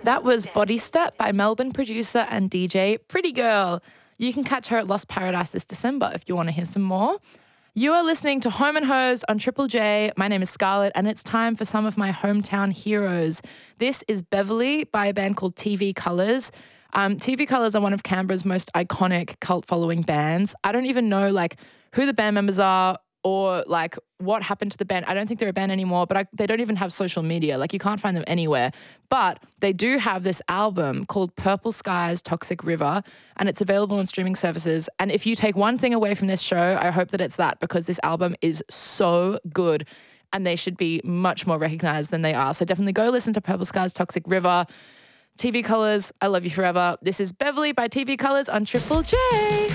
That was Body Step by Melbourne producer and DJ Pretty Girl. You can catch her at Lost Paradise this December if you want to hear some more. You are listening to Home and Hose on Triple J. My name is Scarlett, and it's time for some of my hometown heroes. This is Beverly by a band called TV Colours. TV Colours are one of Canberra's most iconic cult following bands. I don't even know who the band members are or what happened to the band. I don't think they're a band anymore, but they don't even have social media. You can't find them anywhere. But they do have this album called Purple Skies, Toxic River, and it's available on streaming services. And if you take one thing away from this show, I hope that it's that, because this album is so good and they should be much more recognized than they are. So definitely go listen to Purple Skies, Toxic River. TV Colours, I love you forever. This is Beverly by TV Colours on Triple J.